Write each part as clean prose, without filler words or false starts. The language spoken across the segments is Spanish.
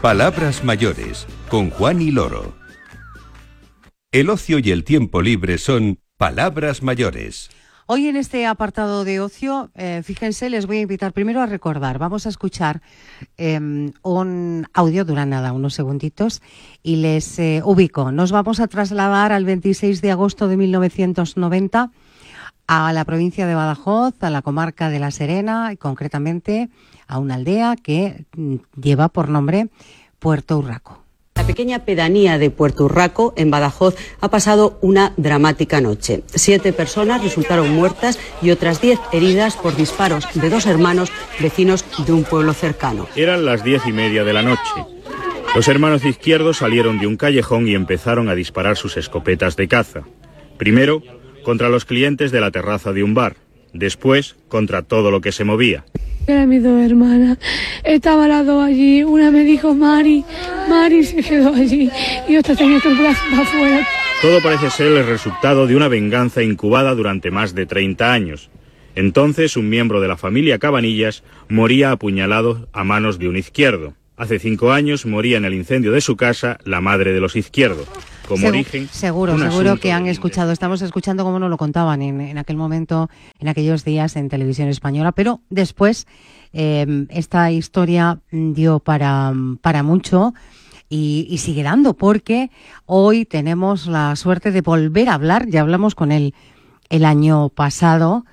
Palabras mayores, con Juan y Loro. El ocio y el tiempo libre son palabras mayores. Hoy en este apartado de ocio, fíjense, les voy a invitar primero a recordar. Vamos a escuchar un audio, dura nada, unos segunditos, y les ubico. Nos vamos a trasladar al 26 de agosto de 1990 a la provincia de Badajoz, a la comarca de La Serena, y concretamente a una aldea que lleva por nombre Puerto Urraco. La pequeña pedanía de Puerto Urraco, en Badajoz, ha pasado una dramática noche. 7 personas resultaron muertas y otras 10 heridas por disparos de 2 hermanos vecinos de un pueblo cercano. Eran las 10:30 de la noche. Los hermanos Izquierdo salieron de un callejón y empezaron a disparar sus escopetas de caza. Primero, contra los clientes de la terraza de un bar. Después, contra todo lo que se movía. Eran mis 2 hermanas, estaban las 2 allí, una me dijo Mari se quedó allí y otra tenía el brazo para afuera. Todo parece ser el resultado de una venganza incubada durante más de 30 años. Entonces, un miembro de la familia Cabanillas moría apuñalado a manos de un Izquierdo. Hace 5 años moría en el incendio de su casa la madre de los Izquierdo. Como origen, seguro que han escuchado, estamos escuchando cómo nos lo contaban en aquel momento, en aquellos días en Televisión Española, pero después esta historia dio para mucho y sigue dando, porque hoy tenemos la suerte de volver a hablar. Ya hablamos con él el año pasado,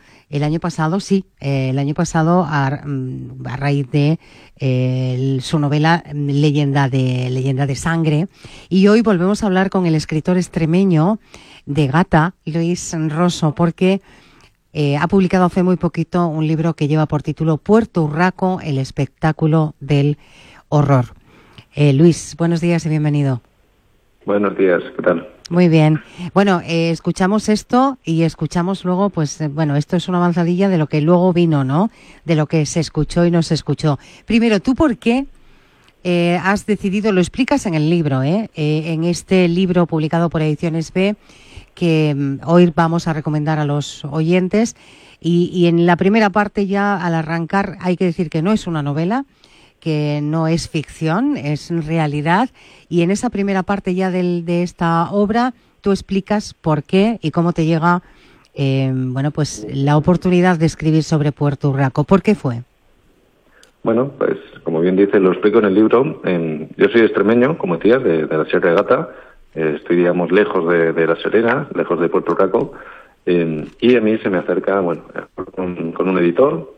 a raíz de su novela Leyenda de Sangre, y hoy volvemos a hablar con el escritor extremeño de Gata, Luis Rosso, porque ha publicado hace muy poquito un libro que lleva por título Puerto Urraco, el espectáculo del horror. Luis, buenos días y bienvenido. Buenos días, ¿qué tal? Muy bien. Bueno, escuchamos esto y escuchamos luego, pues, esto es una avanzadilla de lo que luego vino, ¿no? De lo que se escuchó y no se escuchó. Primero, ¿tú por qué has decidido, lo explicas en el libro, en este libro publicado por Ediciones B, que hoy vamos a recomendar a los oyentes, y en la primera parte ya, al arrancar, hay que decir que no es una novela, que no es ficción, es realidad, y en esa primera parte ya de esta obra tú explicas por qué y cómo te llega la oportunidad de escribir sobre Puerto Urraco. ¿Por qué fue? Bueno, pues como bien dice, lo explico en el libro. Yo soy extremeño, como decías, de la Sierra de Gata. Estoy, digamos, lejos de La Serena, lejos de Puerto Urraco. Y a mí se me acerca, con un editor,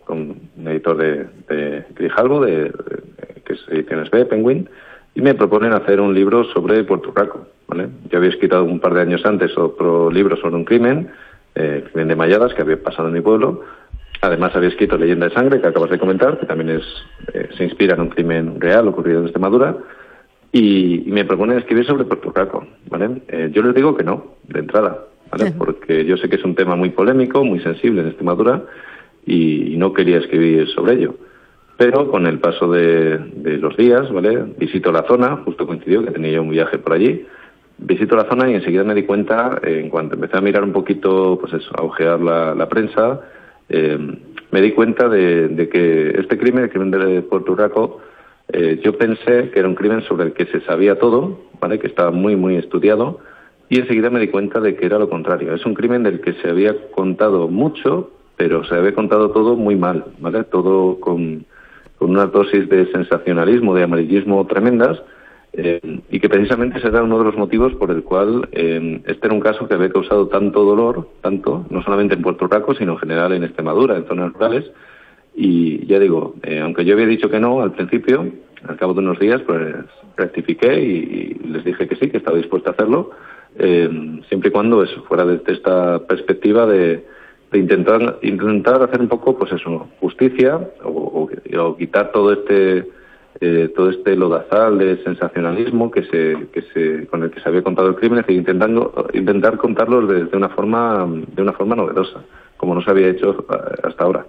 de Grijalbo, que es Ediciones B, Penguin, y me proponen hacer un libro sobre Puerto Urraco, ¿vale? Yo había escrito un par de años antes otro libro sobre un crimen de Malladas, que había pasado en mi pueblo. Además había escrito Leyenda de Sangre, que acabas de comentar, que también se inspira en un crimen real ocurrido en Extremadura, y me proponen escribir sobre Puerto Urraco, ¿vale? Yo les digo que no, de entrada, ¿vale? Sí. Porque yo sé que es un tema muy polémico, muy sensible en Extremadura, y no quería escribir sobre ello. Pero con el paso de los días, ¿vale? Visito la zona, justo coincidió que tenía yo un viaje por allí, visito la zona y enseguida me di cuenta, en cuanto empecé a mirar un poquito, pues eso, a ojear la prensa, me di cuenta de que este crimen, el crimen de Puerto Urraco, yo pensé que era un crimen sobre el que se sabía todo, ¿vale? Que estaba muy, muy estudiado, y enseguida me di cuenta de que era lo contrario. Es un crimen del que se había contado mucho, pero se había contado todo muy mal, ¿vale? Todo con una dosis de sensacionalismo, de amarillismo tremendas, y que precisamente será uno de los motivos por el cual este era un caso que había causado tanto dolor, no solamente en Puerto Urraco, sino en general en Extremadura, en zonas rurales. Y ya digo, aunque yo había dicho que no al principio, al cabo de unos días, pues rectifiqué y les dije que sí, que estaba dispuesto a hacerlo, siempre y cuando eso fuera desde esta perspectiva de intentar hacer un poco, pues eso, justicia o quitar todo este lodazal de sensacionalismo con el que se había contado el crimen, es decir, intentar contarlo de una forma novedosa, como no se había hecho hasta ahora.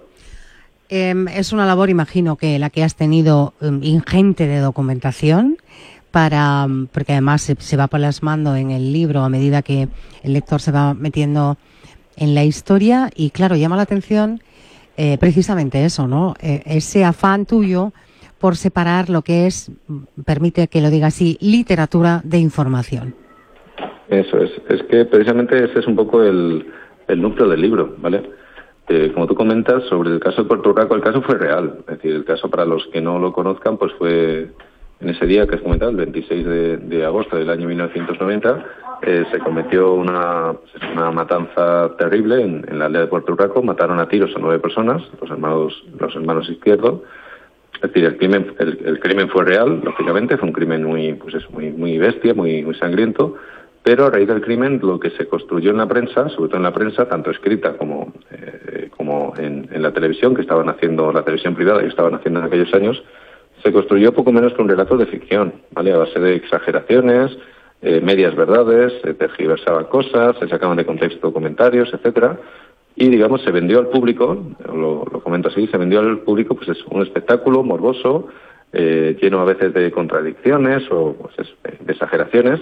Es una labor, imagino, que la que has tenido ingente de documentación, porque además se va plasmando en el libro a medida que el lector se va metiendo en la historia, y claro, llama la atención precisamente eso, ¿no? Ese afán tuyo por separar lo que es, permite que lo diga así, literatura de información. Eso es que precisamente ese es un poco el núcleo del libro, ¿vale? Como tú comentas, sobre el caso de Puerto Rico, el caso fue real. Es decir, el caso, para los que no lo conozcan, pues fue en ese día que has comentado, el 26 de agosto del año 1990, se cometió una matanza terrible en la aldea de Puerto Rico. Mataron a tiros a 9 personas, los hermanos Izquierdo. Es decir, el crimen fue real, lógicamente, fue un crimen muy bestia, muy sangriento. Pero a raíz del crimen, lo que se construyó en la prensa, sobre todo en la prensa, tanto escrita como en la televisión, que estaban haciendo, la televisión privada, que estaban haciendo en aquellos años, se construyó poco menos que un relato de ficción, ¿vale? A base de exageraciones, medias verdades, se tergiversaban cosas, se sacaban de contexto comentarios, etcétera, y digamos se vendió al público, lo comento así, se vendió al público pues es un espectáculo morboso, lleno a veces de contradicciones o de exageraciones.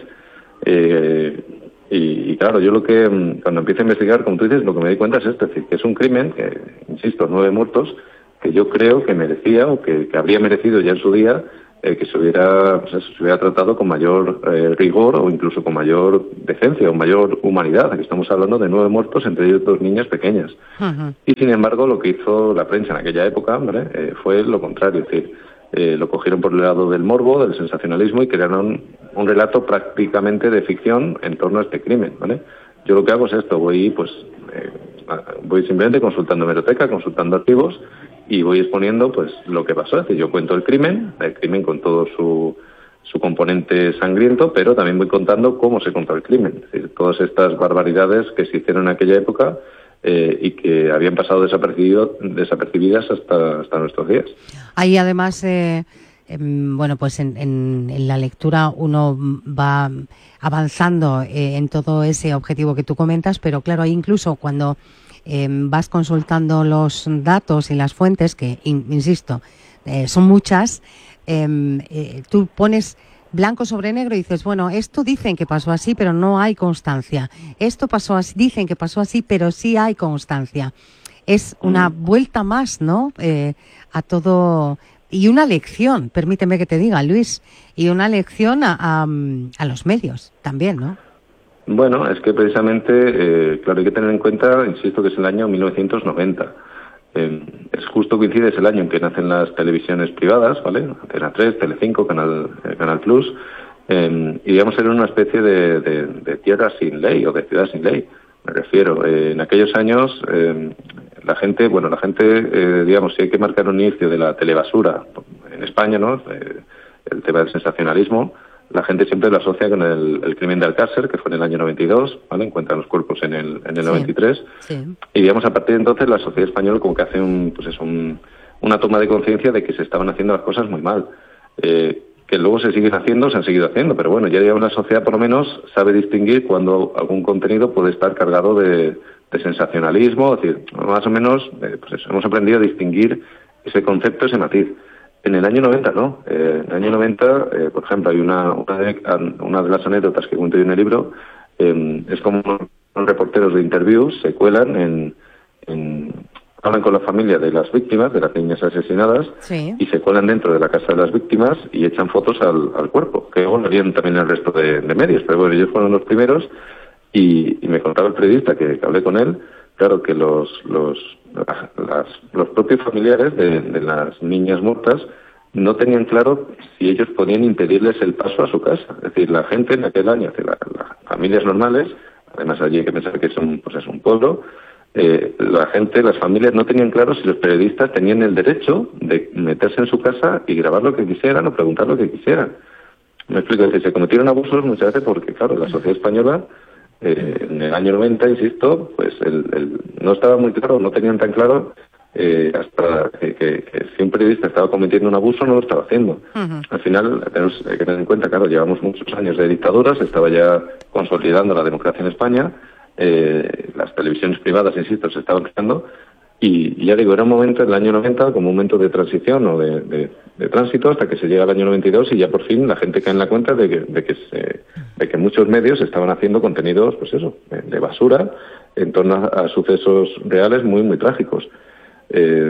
Y claro, yo cuando empiezo a investigar, como tú dices, lo que me di cuenta es esto, es decir, que es un crimen, que, insisto, 9 muertos, que yo creo que merecía, o que habría merecido ya en su día, que se hubiera tratado con mayor rigor, o incluso con mayor decencia o mayor humanidad. Aquí estamos hablando de 9 muertos, entre ellos 2 niñas pequeñas. Uh-huh. Y sin embargo, lo que hizo la prensa en aquella época, ¿vale? Fue lo contrario, es decir, lo cogieron por el lado del morbo, del sensacionalismo, y crearon un relato prácticamente de ficción en torno a este crimen, ¿vale? Yo lo que hago es esto, voy simplemente consultando hemeroteca, consultando archivos, y voy exponiendo pues lo que pasó. Es decir, yo cuento el crimen con todo su componente sangriento, pero también voy contando cómo se contó el crimen. Es decir, todas estas barbaridades que se hicieron en aquella época y que habían pasado desapercibidas hasta nuestros días. Ahí además, bueno, pues en la lectura uno va avanzando en todo ese objetivo que tú comentas, pero claro, ahí incluso cuando vas consultando los datos y las fuentes, que insisto, son muchas, tú pones blanco sobre negro y dices, bueno, esto dicen que pasó así, pero no hay constancia. Esto pasó así, dicen que pasó así, pero sí hay constancia. Es una vuelta más, ¿no? A todo, y una lección, permíteme que te diga, Luis, y una lección a los medios también, ¿no? Bueno, es que precisamente, claro, hay que tener en cuenta, insisto, que es el año 1990. Es justo coincide, es el año en que nacen las televisiones privadas, ¿vale? Antena 3, Telecinco, Canal Plus, y digamos era una especie de tierra sin ley o de ciudad sin ley, me refiero. En aquellos años la gente, digamos, si hay que marcar un inicio de la telebasura en España, ¿no? El tema del sensacionalismo, la gente siempre lo asocia con el crimen de Alcácer, que fue en el año 92, ¿vale? Encuentran los cuerpos en el 93. Sí. Y digamos, a partir de entonces la sociedad española como que hace una toma de conciencia de que se estaban haciendo las cosas muy mal. Que luego se han seguido haciendo, pero bueno, ya digamos la sociedad por lo menos sabe distinguir cuando algún contenido puede estar cargado de sensacionalismo, es decir, más o menos hemos aprendido a distinguir ese concepto, ese matiz. En el año 90 no. En el año 90, por ejemplo, hay una de las anécdotas que cuento yo en el libro, es como unos reporteros de interviews se cuelan hablan con la familia de las víctimas, de las niñas asesinadas, sí, y se cuelan dentro de la casa de las víctimas y echan fotos al cuerpo, que luego lo harían también el resto de medios, pero bueno, ellos fueron los primeros y me contaba el periodista que hablé con él, claro que los propios familiares de las niñas muertas no tenían claro si ellos podían impedirles el paso a su casa. Es decir, la gente en aquel año, las familias normales, además allí hay que pensar que es un pueblo, las familias no tenían claro si los periodistas tenían el derecho de meterse en su casa y grabar lo que quisieran o preguntar lo que quisieran. Me explico, es decir, se cometieron abusos muchas veces porque, claro, la sociedad española en el año 90, insisto, pues no estaba muy claro, no tenían tan claro hasta que si un periodista estaba cometiendo un abuso no lo estaba haciendo. Uh-huh. Al final tenemos que tener en cuenta, claro, llevamos muchos años de dictadura, se estaba ya consolidando la democracia en España, las televisiones privadas, insisto, se estaban creando y ya digo, era un momento en el año 90 como un momento de transición o de tránsito hasta que se llega al año 92 y ya por fin la gente cae en la cuenta de que muchos medios estaban haciendo contenidos, pues eso, de basura en torno a sucesos reales muy, muy trágicos.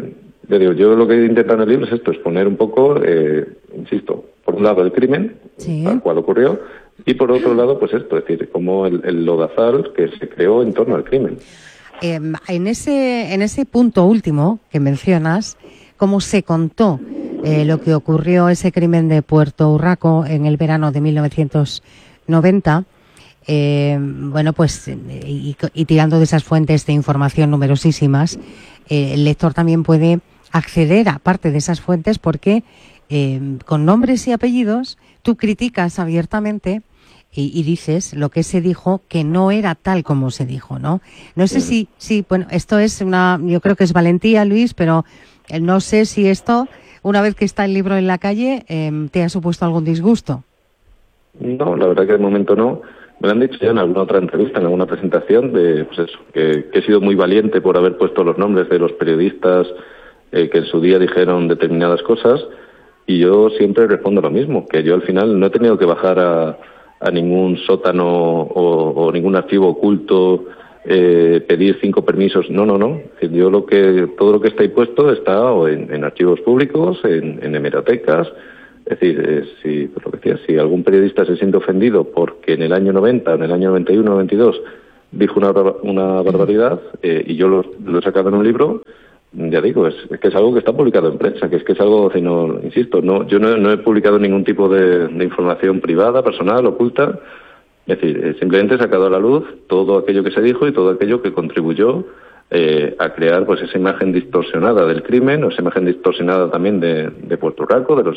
ya digo, yo lo que he intentado en el libro es esto, exponer un poco, insisto, por un lado el crimen, Sí. tal cual ocurrió, y por otro lado, pues esto, es decir, como el lodazal que se creó en torno al crimen. En ese punto último que mencionas, cómo se contó lo que ocurrió, ese crimen de Puerto Urraco en el verano de 1990, bueno, pues y tirando de esas fuentes de información numerosísimas, el lector también puede acceder a parte de esas fuentes porque con nombres y apellidos tú criticas abiertamente y dices lo que se dijo que no era tal como se dijo, ¿no? No sé si bueno, esto es yo creo que es valentía, Luis, pero no sé si esto, una vez que está el libro en la calle, te ha supuesto algún disgusto. No, la verdad que de momento no. Me lo han dicho ya en alguna otra entrevista, en alguna presentación, de pues eso, que he sido muy valiente por haber puesto los nombres de los periodistas que en su día dijeron determinadas cosas, y yo siempre respondo lo mismo, que yo al final no he tenido que bajar a ningún sótano o ningún archivo oculto, pedir 5 permisos. No. Yo todo lo que está ahí puesto está o en archivos públicos, en hemerotecas. Es decir, pues lo que decía, si algún periodista se siente ofendido porque en el año 90, en el año 91, 92 dijo una barbaridad, y yo lo he sacado en un libro, ya digo, es que es algo que está publicado en prensa, que es algo, insisto, yo no he publicado ningún tipo de información privada, personal, oculta. Es decir, simplemente he sacado a la luz todo aquello que se dijo y todo aquello que contribuyó a crear pues esa imagen distorsionada del crimen, o esa imagen distorsionada también de Puerto Urraco, de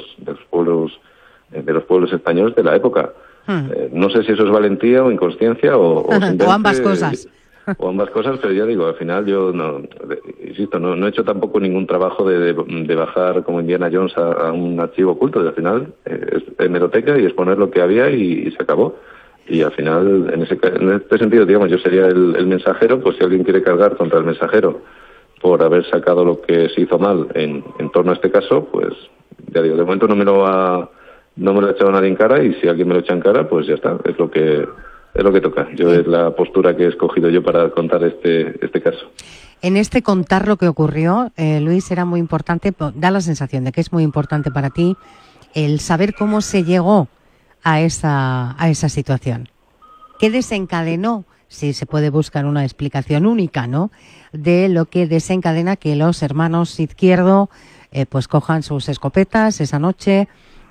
los pueblos españoles de la época. No sé si eso es valentía o inconsciencia o o ambas cosas. O ambas cosas, pero ya digo, al final yo insisto, no he hecho tampoco ningún trabajo de bajar como Indiana Jones a un archivo oculto. Al final es hemeroteca y exponer lo que había y se acabó. Y al final, en este sentido, digamos, yo sería el mensajero, pues si alguien quiere cargar contra el mensajero por haber sacado lo que se hizo mal en torno a este caso, pues ya digo, de momento no me lo ha echado nadie en cara, y si alguien me lo echa en cara, pues ya está, es lo que toca. Es la postura que he escogido yo para contar este caso. En este contar lo que ocurrió, Luis, era muy importante, da la sensación de que es muy importante para ti el saber cómo se llegó a esa situación. ¿Qué desencadenó? Si se puede buscar una explicación única, ¿no?, de lo que desencadena que los hermanos Izquierdo pues cojan sus escopetas esa noche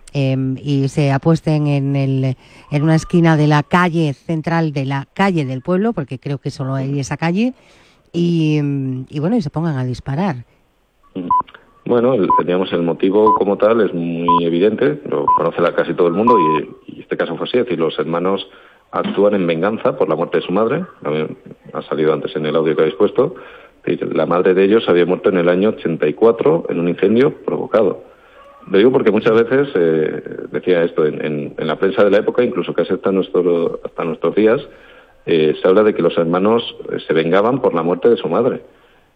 y se apuesten en una esquina de la calle central, de la calle del pueblo, porque creo que solo hay esa calle, y bueno, y se pongan a disparar. Bueno, digamos, el motivo como tal es muy evidente, lo conoce casi todo el mundo, y este caso fue así. Es decir, los hermanos actúan en venganza por la muerte de su madre. Ha salido antes en el audio que habéis puesto. La madre de ellos había muerto en el año 84 en un incendio provocado. Lo digo porque muchas veces, decía esto, en la prensa de la época, incluso casi hasta nuestros días, se habla de que los hermanos se vengaban por la muerte de su madre.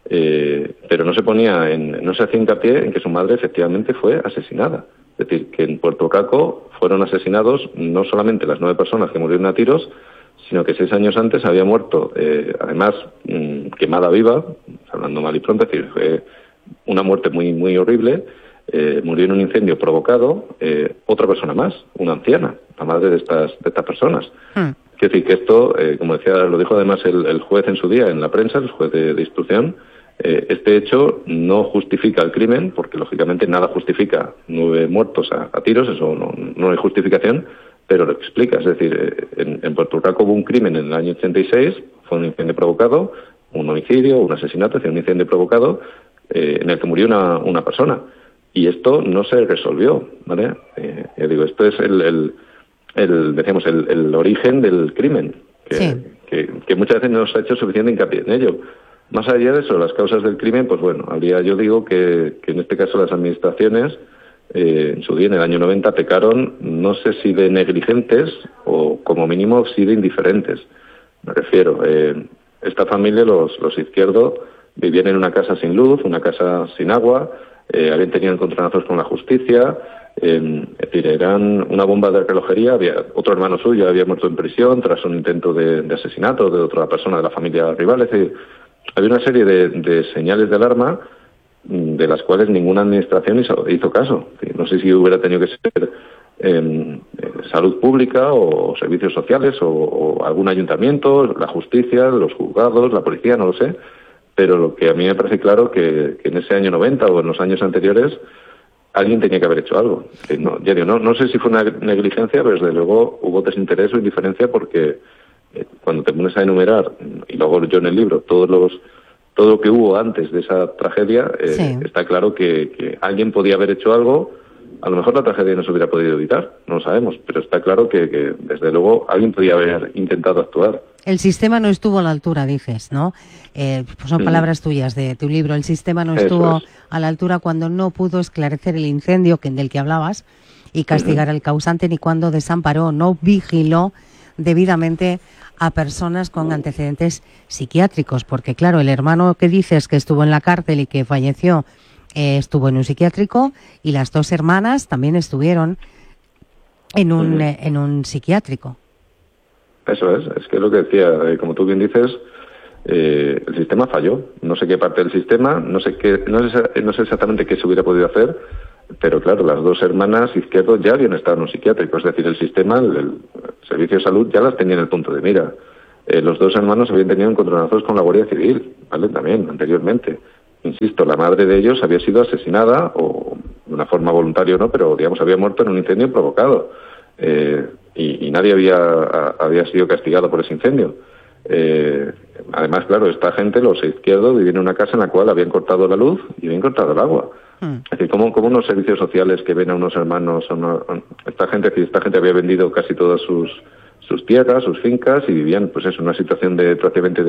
Pero no se hacía hincapié en que su madre efectivamente fue asesinada. Es decir, que en Puerto Urraco fueron asesinados no solamente las 9 personas que murieron a tiros, sino que 6 años antes había muerto, además, quemada viva, hablando mal y pronto. Es decir, fue una muerte muy, muy horrible. Murió en un incendio provocado otra persona más, una anciana, la madre de estas personas. Quiero decir que esto, como decía, lo dijo además el juez en su día en la prensa, el juez de instrucción. Este hecho no justifica el crimen, porque lógicamente nada justifica 9 muertos a tiros, eso no hay justificación, pero lo explica. Es decir, en Puerto Urraco hubo un crimen en el año 86, fue un incendio provocado, un homicidio, un asesinato, un incendio provocado, en el que murió una persona. Y esto no se resolvió, ¿vale? Ya digo, esto es el origen del crimen, que muchas veces no se ha hecho suficiente hincapié en ello. Más allá de eso, las causas del crimen, pues bueno, yo digo que en este caso las administraciones, en su día, en el año 90, pecaron, no sé si de negligentes o como mínimo sí de indiferentes. Me refiero, esta familia, los Izquierdo, vivían en una casa sin luz, una casa sin agua, habían tenido encontronazos con la justicia, es decir, eran una bomba de relojería. Otro hermano suyo había muerto en prisión tras un intento de asesinato de otra persona de la familia rival. Es decir, había una serie de señales de alarma de las cuales ninguna administración hizo caso. No sé si hubiera tenido que ser salud pública o servicios sociales o algún ayuntamiento, la justicia, los juzgados, la policía, no lo sé, pero lo que a mí me parece claro que en ese año 90 o en los años anteriores alguien tenía que haber hecho algo. No sé si fue una negligencia, pero desde luego hubo desinterés o indiferencia, porque cuando te pones a enumerar, y luego yo en el libro, todo lo que hubo antes de esa tragedia, está claro que alguien podía haber hecho algo. A lo mejor la tragedia no se hubiera podido evitar, no lo sabemos, pero está claro que desde luego alguien podía haber intentado actuar. El sistema no estuvo a la altura, dices, ¿no? Son palabras tuyas de tu libro. El sistema no estuvo a la altura cuando no pudo esclarecer el incendio del que hablabas y castigar al causante, ni cuando desamparó, no vigiló debidamente a personas con antecedentes psiquiátricos, porque claro, el hermano que dices que estuvo en la cárcel y que falleció estuvo en un psiquiátrico, y las dos hermanas también estuvieron en un psiquiátrico. Eso es que lo que decía, como tú bien dices, el sistema falló. No sé qué parte del sistema, no sé exactamente qué se hubiera podido hacer, pero claro, las dos hermanas Izquierdo ya habían estado en un psiquiátrico, es decir, el sistema, el servicio de salud ya las tenía en el punto de mira. Los dos hermanos habían tenido encontronazos con la Guardia Civil, ¿vale? También, anteriormente. Insisto, la madre de ellos había sido asesinada, o de una forma voluntaria o no, pero digamos había muerto en un incendio provocado. Y nadie había sido castigado por ese incendio. Además, claro, esta gente, los Izquierdo, vivían en una casa en la cual habían cortado la luz y habían cortado el agua. Es decir, como unos servicios sociales que ven a unos hermanos, esta gente había vendido casi todas sus tierras, sus fincas, y vivían, pues eso, en una situación prácticamente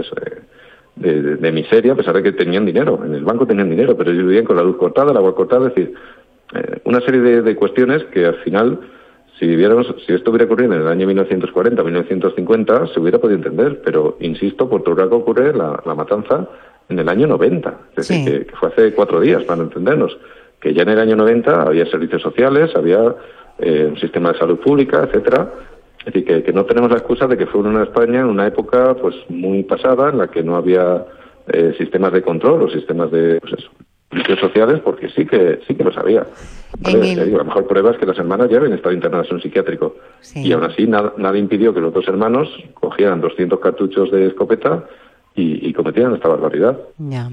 de miseria, a pesar de que tenían dinero. En el banco tenían dinero, pero ellos vivían con la luz cortada, el agua cortada. Es decir, una serie de cuestiones que al final, si esto hubiera ocurrido en el año 1940, 1950, se hubiera podido entender, pero insisto, Puerto Rico ocurre la matanza en el año 90, es decir, que fue hace 4 días, para entendernos, que ya en el año 90 había servicios sociales, había un sistema de salud pública, etcétera. Es decir, que no tenemos la excusa de que fue una España en una época pues muy pasada, en la que no había sistemas de control o sistemas de servicios sociales, porque sí que los había. ¿Vale? La mejor prueba es que las hermanas ya habían estado internadas en un psiquiátrico. Sí. Y aún así nada impidió que los dos hermanos cogieran 200 cartuchos de escopeta y cometieran esta barbaridad. Ya.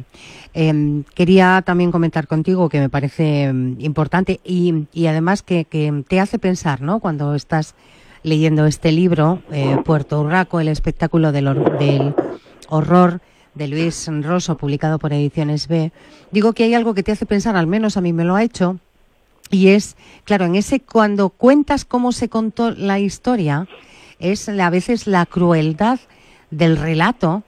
Quería también comentar contigo, que me parece importante y además que te hace pensar, ¿no? Cuando estás leyendo este libro, Puerto Urraco, el espectáculo del horror, de Luis Rosso, publicado por Ediciones B, digo que hay algo que te hace pensar, al menos a mí me lo ha hecho, y es, claro, cuando cuentas cómo se contó la historia, es a veces la crueldad del relato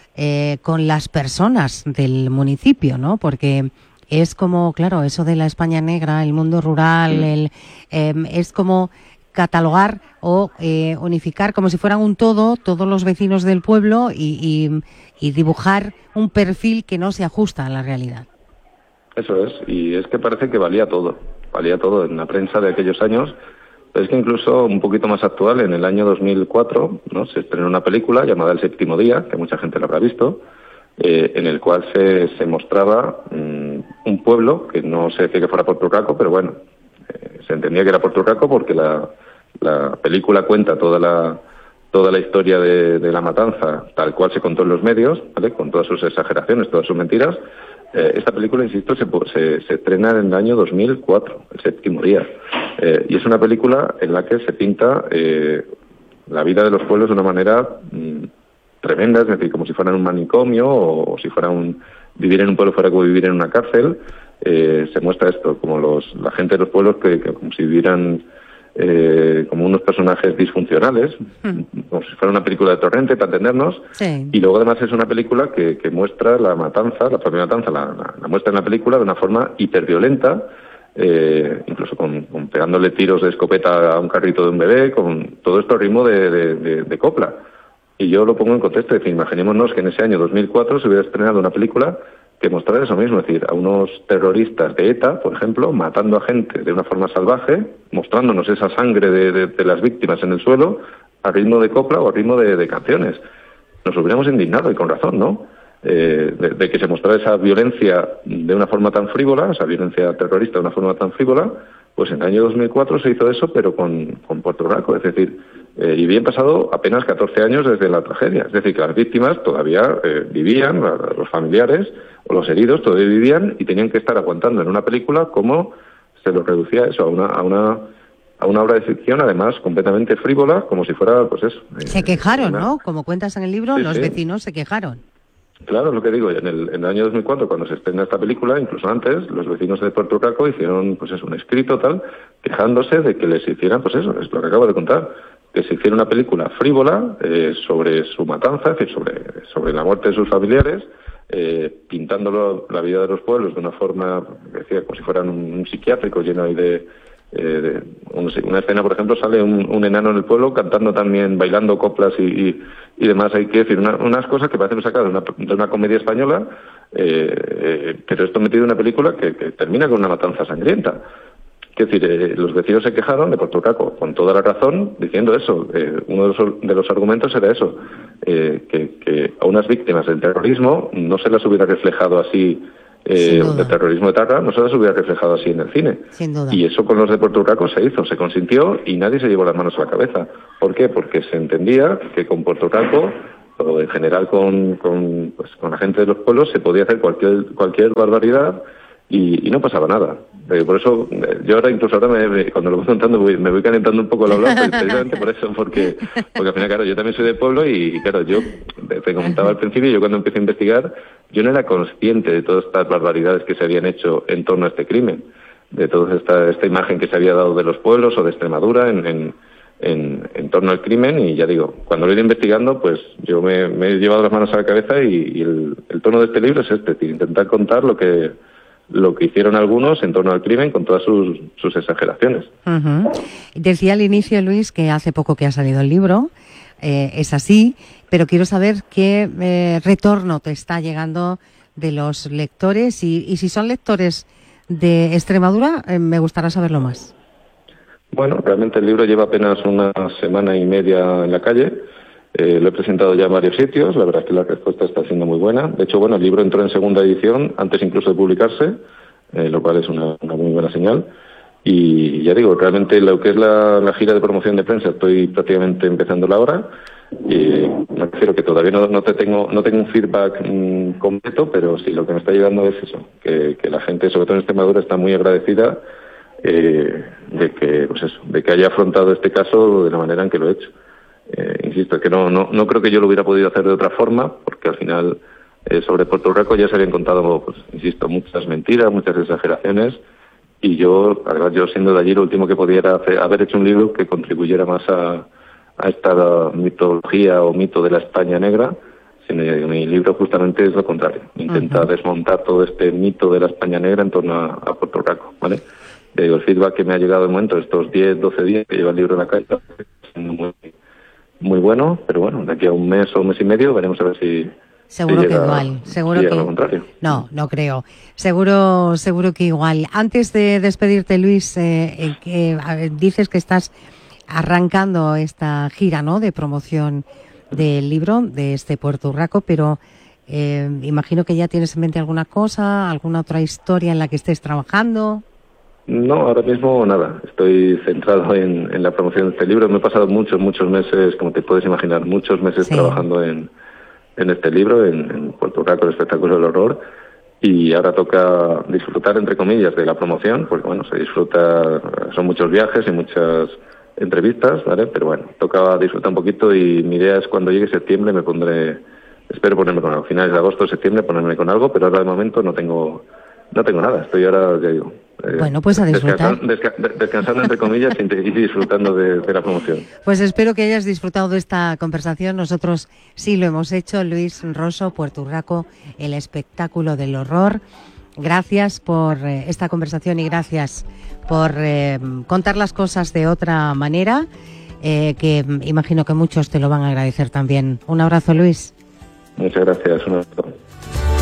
con las personas del municipio, ¿no? Porque es como, claro, eso de la España negra, el mundo rural, es como catalogar o unificar como si fueran un todo, todos los vecinos del pueblo y dibujar un perfil que no se ajusta a la realidad. Eso es, y es que parece que valía todo en la prensa de aquellos años, pero es que incluso un poquito más actual, en el año 2004, ¿no? Se estrenó una película llamada El Séptimo Día, que mucha gente la habrá visto, en el cual se mostraba un pueblo que no se decía que fuera Puerto Urraco, pero bueno, se entendía que era Puerto Urraco porque la película cuenta toda la historia de la matanza tal cual se contó en los medios, ¿vale? Con todas sus exageraciones, todas sus mentiras. Esta película, insisto, se estrena en el año 2004, El Séptimo Día, y es una película en la que se pinta la vida de los pueblos de una manera tremenda, es decir, como si fueran un manicomio o si vivir en un pueblo fuera como vivir en una cárcel. Se muestra esto, como la gente de los pueblos que como si vivieran como unos personajes disfuncionales, como si fuera una película de Torrente, para entendernos. Sí. Y luego además es una película que muestra la matanza, la propia matanza, la muestra en la película de una forma hiperviolenta, incluso con pegándole tiros de escopeta a un carrito de un bebé, con todo esto a ritmo de copla. Y yo lo pongo en contexto, es decir, imaginémonos que en ese año 2004 se hubiera estrenado una película que mostrara eso mismo, es decir, a unos terroristas de ETA, por ejemplo, matando a gente de una forma salvaje, mostrándonos esa sangre de las víctimas en el suelo, a ritmo de copla o a ritmo de canciones. Nos hubiéramos indignado, y con razón, ¿no? de que se mostrara esa violencia de una forma tan frívola, esa violencia terrorista de una forma tan frívola, pues en el año 2004 se hizo eso, pero con Puerto Rico, es decir, y bien pasado apenas 14 años desde la tragedia, es decir, que las víctimas todavía vivían, los familiares o los heridos todavía vivían y tenían que estar aguantando en una película cómo se los reducía eso a una obra de ficción, además completamente frívola, como si fuera, pues eso. Se quejaron, ¿no? Como cuentas en el libro, sí, los sí. vecinos se quejaron. Claro, es lo que digo, en el año 2004, cuando se estrena esta película, incluso antes, los vecinos de Puerto Rico hicieron, pues eso, un escrito tal, quejándose de que les hicieran, pues eso, es lo que acabo de contar, que se hiciera una película frívola sobre su matanza, es decir, sobre la muerte de sus familiares, pintándolo la vida de los pueblos de una forma, decía, como si fueran un psiquiátrico lleno ahí de una escena, por ejemplo, sale un enano en el pueblo cantando también, bailando coplas y demás. Hay que decir, unas cosas que parecen sacadas de una comedia española, pero esto metido en una película que termina con una matanza sangrienta. Es decir, los vecinos se quejaron de Puerto Rico con toda la razón, diciendo eso. Uno de los argumentos era eso, que a unas víctimas del terrorismo no se las hubiera reflejado así, de terrorismo de Tarra, no se las hubiera reflejado así en el cine. Sin duda. Y eso con los de Puerto Rico se hizo, se consintió y nadie se llevó las manos a la cabeza. ¿Por qué? Porque se entendía que con Puerto Rico, o en general con la gente de los pueblos, se podía hacer cualquier barbaridad y no pasaba nada. Por eso, yo incluso cuando lo voy contando, me voy calentando un poco al hablar, precisamente por eso, porque al final, claro, yo también soy de pueblo y, claro, yo te comentaba al principio, yo cuando empecé a investigar, yo no era consciente de todas estas barbaridades que se habían hecho en torno a este crimen, de toda esta imagen que se había dado de los pueblos o de Extremadura en torno al crimen, y ya digo, cuando lo he ido investigando, pues yo me he llevado las manos a la cabeza y el tono de este libro es este, es decir, intentar contar lo que hicieron algunos en torno al crimen con todas sus exageraciones. Uh-huh. Decía al inicio, Luis, que hace poco que ha salido el libro, es así, pero quiero saber qué retorno te está llegando de los lectores y si son lectores de Extremadura, me gustaría saberlo más. Bueno, realmente el libro lleva apenas una semana y media en la calle. Lo he presentado ya en varios sitios, la verdad es que la respuesta está siendo muy buena. De hecho, bueno, el libro entró en segunda edición antes incluso de publicarse, lo cual es una muy buena señal. Y ya digo, realmente lo que es la gira de promoción de prensa estoy prácticamente empezándola ahora. Me refiero que todavía no tengo un feedback completo, pero sí, lo que me está llegando es eso, que la gente, sobre todo en Extremadura, está muy agradecida de que haya afrontado este caso de la manera en que lo he hecho. Insisto, que no creo que yo lo hubiera podido hacer de otra forma, porque al final sobre Puerto Rico ya se habían contado, pues, insisto, muchas mentiras, muchas exageraciones, y yo siendo de allí, lo último que podía era haber hecho un libro que contribuyera más a esta mitología o mito de la España negra. Mi libro justamente es lo contrario, intenta desmontar todo este mito de la España negra en torno a Puerto Rico, ¿vale? El feedback que me ha llegado de momento estos 10-12 días que lleva el libro en la calle es muy bueno, pero bueno, de aquí a un mes o un mes y medio veremos a ver si seguro que igual, seguro que lo contrario. No creo. Seguro que igual. Antes de despedirte, Luis, dices que estás arrancando esta gira, ¿no?, de promoción del libro de este Puerto Rico, pero imagino que ya tienes en mente alguna cosa, alguna otra historia en la que estés trabajando. No, ahora mismo nada. Estoy centrado en la promoción de este libro. Me he pasado muchos meses, como te puedes imaginar, muchos meses trabajando en este libro, en Puerto Rico, el espectáculo del horror. Y ahora toca disfrutar, entre comillas, de la promoción, porque bueno, se disfruta, son muchos viajes y muchas entrevistas, ¿vale? Pero bueno, toca disfrutar un poquito y mi idea es cuando llegue septiembre espero ponerme con algo. Finales de agosto, septiembre, ponerme con algo, pero ahora de momento no tengo nada. Estoy ahora, ya digo, bueno, pues a disfrutar. Descansando, entre comillas, y disfrutando de la promoción. Pues espero que hayas disfrutado de esta conversación. Nosotros sí lo hemos hecho. Luis Rosso, Puerto Rico, el espectáculo del horror. Gracias por esta conversación y gracias por contar las cosas de otra manera, que imagino que muchos te lo van a agradecer también. Un abrazo, Luis. Muchas gracias. Un abrazo.